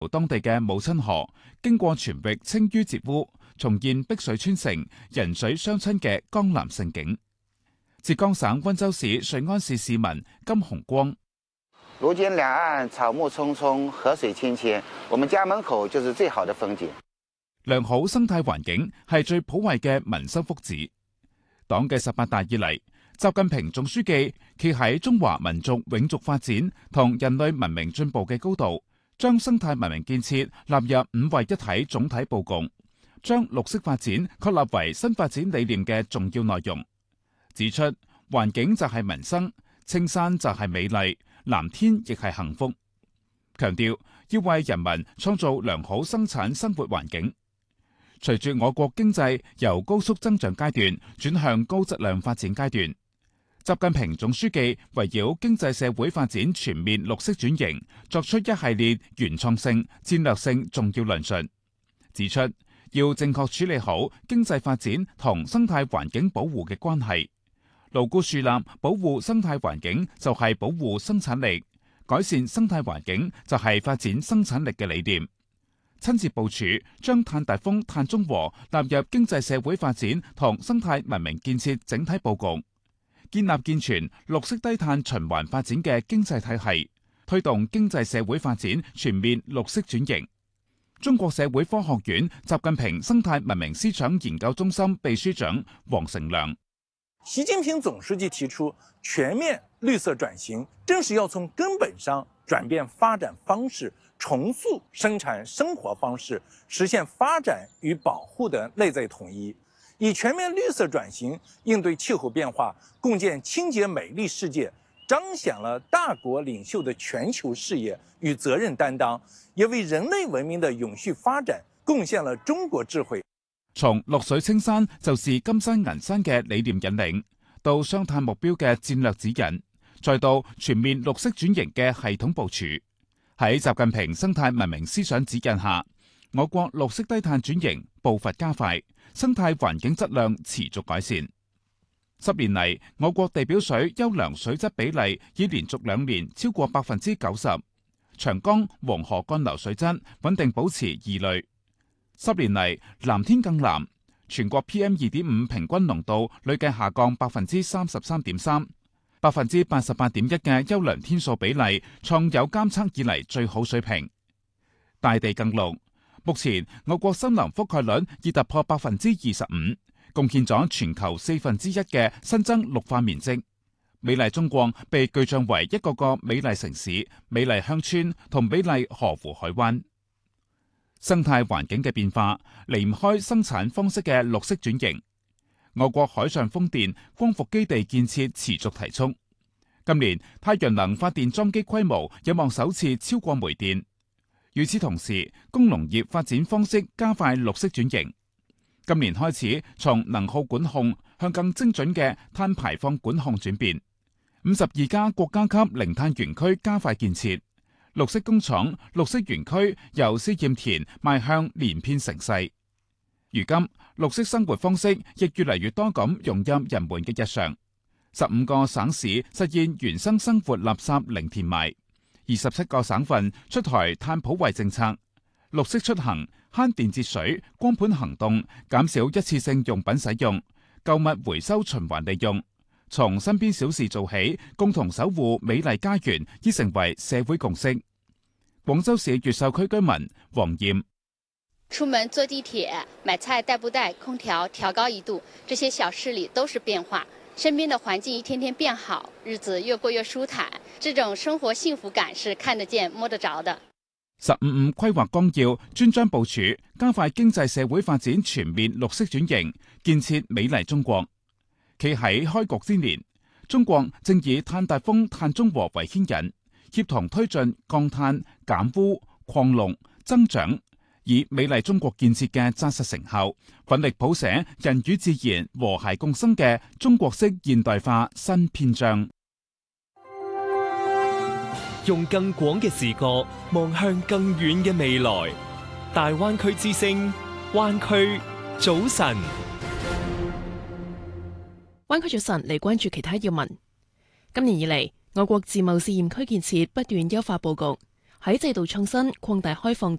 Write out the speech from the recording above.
當地嘅母親河經過全域清淤截污，重現碧水川城、人水相親嘅江南盛景。浙江省溫州市瑞安市市民金洪光： 如今兩岸草木蔥蔥，河水清清，我們家門口就是最好的風景。 良好生態環境係最普惠嘅民生福祉。黨嘅18大以嚟，習近平總書記企喺中華民族永續發展同人類文明進步嘅高度，將生態文明建設納入5位一體總體報告，將綠色發展確立為新發展理念嘅重要內容。指出環境就係民生，青山就係美麗，藍天亦係幸福。強調要為人民創造良好生產生活環境。隨住我國經濟由高速增長階段轉向高質量發展階段，習近平總書記圍繞經濟社會發展全面綠色轉型，作出一系列原創性、戰略性重要論述，指出要正確處理好經濟發展同生態環境保護嘅關係，牢固樹立保護生態環境就係保護生產力，改善生態環境就係發展生產力嘅理念。親自部署將碳達峰、碳中和納入經濟社會發展同生態文明建設整體報告，建立健全綠色低碳循環發展嘅經濟體系，推動經濟社會發展全面綠色轉型。中國社會科學院習近平生態文明思想研究中心秘書長王成良： 習近平總書記提出全面綠色轉型，正是要從根本上轉變發展方式，重塑生產生活方式，實現發展與保護的內在統一，以全面綠色轉型應對氣候變化，共建清潔美麗世界，彰顯了大國領袖的全球視野與責任擔當，也為人類文明的永續發展貢獻了中國智慧。 從綠水青山就是金山銀山嘅理念引領，到雙碳目標嘅戰略指引，再到全面綠色轉型嘅系統部署。喺習近平生態文明思想指引下，我國綠色低碳轉型步伐加快，生態環境質量持續改善。10年嚟，我國地表水優良水質比例已連續2年超過90%，長江、黃河幹流水質穩定保持2類。10年嚟，藍天更藍，全國 PM2.5 平均濃度累計下降33.3%。88.1%嘅優良天數比例創有監測以嚟最好水平。大地更綠，目前我國森林覆蓋率已突破25%，貢獻咗全球1/4嘅新增綠化面積。美麗中國被具象為一個個美麗城市、美麗鄉村同美麗河湖海灣。生態環境嘅變化離唔開生產方式嘅綠色轉型。我國海上風電、光伏基地建設持續提速。今年太陽能發電裝機規模有望首次超過煤電。與此同時，工農業發展方式加快綠色轉型。今年開始，從能耗管控向更精準嘅碳排放管控轉變。52家國家級零碳園區加快建設，綠色工廠、綠色園區由試驗田邁向連片成勢。如今，綠色生活方式亦越嚟越多咁融入人們嘅日常。15個省市實現原生生活垃圾零填埋，27個省份出台碳普惠政策，綠色出行、慳電節水、光盤行動、減少一次性用品使用、購物回收循環利用，從身邊小事做起，共同守護美麗家園，已成為社會共識。廣州市越秀區居民黃艷： 出門坐地鐵、買菜帶不帶、空調調高1度，這些小事裏都是變化。身邊的環境一天天變好，日子越過越舒坦，這種生活幸福感是看得見摸得着的。 15規劃綱要專章部署，加快經濟社會發展全面綠色轉型，建設美麗中國。企喺開局之年，中國正以碳達峰、碳中和為牽引，協同推進降碳、減污、擴綠、增長，以美麗中國建設嘅紮實成效，奮力譜寫人與自然和諧共生嘅中國式現代化新篇章。 用更廣嘅視角望向更遠嘅未來。大灣區之聲，灣區早晨。 灣區早晨嚟關注其他要聞。今年以嚟，我國自貿試驗區建設不斷優化佈局。 喺制度創新、擴大開放